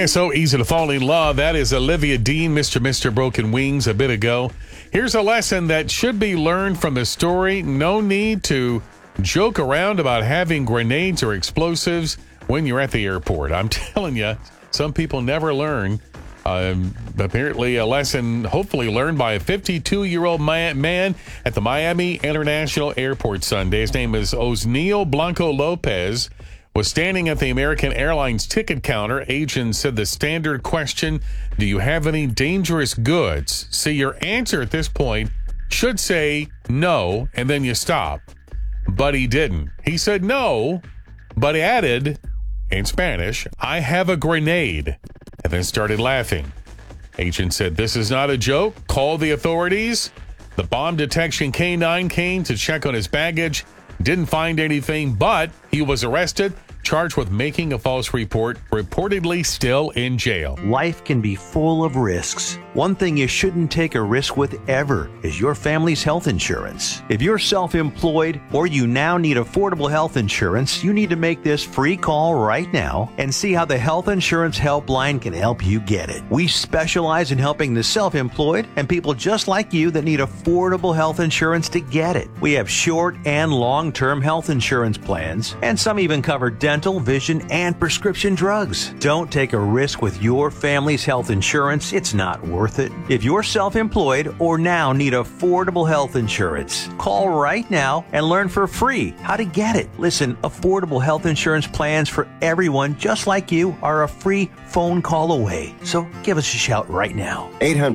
Yeah, so easy to fall in love. That is Olivia Dean, Mr. Broken Wings, a bit ago. Here's a lesson that should be learned from the story. No need to joke around about having grenades or explosives when you're at the airport. I'm telling you, some people never learn. Apparently a lesson hopefully learned by a 52-year-old man at the Miami International Airport Sunday. His name is Osneil Blanco Lopez. Was standing at the American Airlines ticket counter. Agents said the standard question, do you have any dangerous goods? See, your answer at this point should say no, and then you stop. But he didn't. He said no, but added in Spanish, I have a grenade, and then started laughing. Agent said, this is not a joke. Call the authorities. The bomb detection K9 came to check on his baggage. Didn't find anything, but he was arrested, charged with making a false report, reportedly still in jail. Life can be full of risks. One thing you shouldn't take a risk with ever is your family's health insurance. If you're self-employed or you now need affordable health insurance, you need to make this free call right now and see how the Health Insurance Helpline can help you get it. We specialize in helping the self-employed and people just like you that need affordable health insurance to get it. We have short and long-term health insurance plans, and some even cover dental, vision, and prescription drugs. Don't take a risk with your family's health insurance. It's not worth it. If you're self-employed or now need affordable health insurance, call right now and learn for free how to get it. Listen, affordable health insurance plans for everyone just like you are a free phone call away. So give us a shout right now.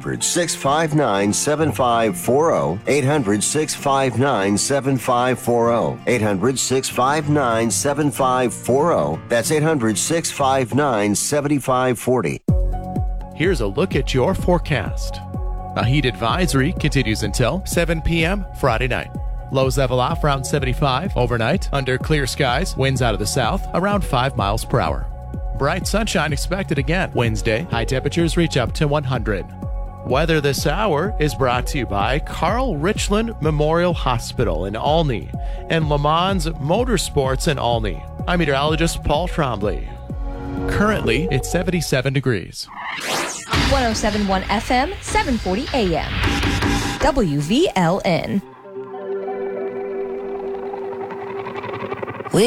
800-659-7540. 800-659-7540. 800-659-7540. That's 800-659-7540. Here's a look at your forecast. A heat advisory continues until 7 p.m. Friday night. Lows level off around 75 overnight. Under clear skies, winds out of the south around 5 miles per hour. Bright sunshine expected again Wednesday. High temperatures reach up to 100. Weather this hour is brought to you by Carl Richland Memorial Hospital in Olney and Le Mans Motorsports in Olney. I'm meteorologist Paul Trombley. Currently, it's 77 degrees. 107.1 FM, 740 AM. WVLN.